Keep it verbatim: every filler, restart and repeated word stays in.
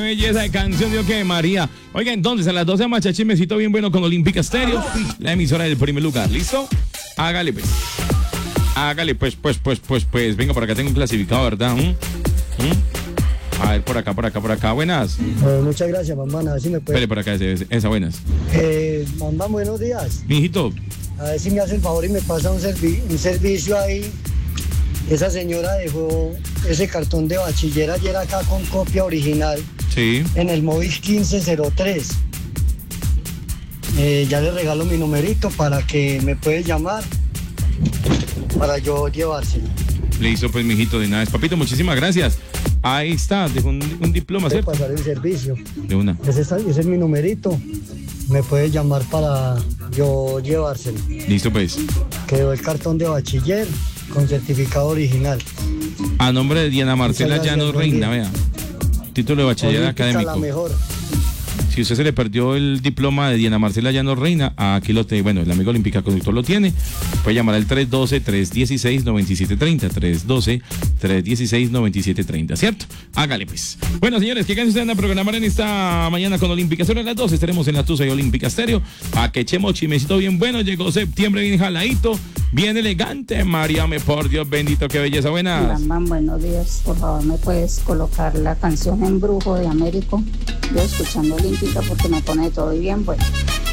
Belleza de canción, Dios que María. Oiga, entonces a las doce macha chismecito bien bueno con Olímpica Estéreo, la emisora del primer lugar. ¿Listo? Hágale pues. Hágale pues, pues, pues, pues, pues. Venga, por acá tengo un clasificado, ¿verdad? ¿Mm? ¿Mm? A ver, por acá, por acá, por acá. Buenas. Eh, muchas gracias, mamá. A ver si me puede. Espere por acá, ese, esa, buenas. Eh, mamá, buenos días. Mijito. A ver si me hace el favor y me pasa un, servi un servicio ahí. Esa señora dejó ese cartón de bachiller ayer acá con copia original. Sí. En el móvil quince cero tres. Eh, ya le regalo mi numerito para que me puede llamar para yo llevárselo. Listo, pues, mijito, de nada. Papito, muchísimas gracias. Ahí está, dejó un, un diploma, Puede ¿cierto? pasar el servicio. De una. Ese es, ese es mi numerito. Me puede llamar para yo llevárselo. Listo, pues. Quedó el cartón de bachiller con certificado original. A nombre de Diana Marcela Llano Reina, vea. Título de bachiller Olímpica, académico. la mejor. Si usted se le perdió el diploma de Diana Marcela Llano Reina, aquí lo tiene. Bueno, el amigo Olímpica Conductor lo tiene. Puede llamar al tres uno dos, tres uno seis, nueve siete tres cero. tres uno dos, tres uno seis, nueve siete tres cero, ¿cierto? Hágale pues. Bueno, señores, ¿qué canción se van a programar en esta mañana con Olímpica? Sobre las doce estaremos en la Tusa y Olímpica Estéreo. A que echemos chimecito bien bueno. Llegó septiembre bien jaladito, bien elegante. Mariame, por Dios bendito, qué belleza. Buenas. Bambam, buenos días. Por favor, ¿me puedes colocar la canción Embrujo de Américo? Yo escuchando Olímpica porque me pone todo bien bueno.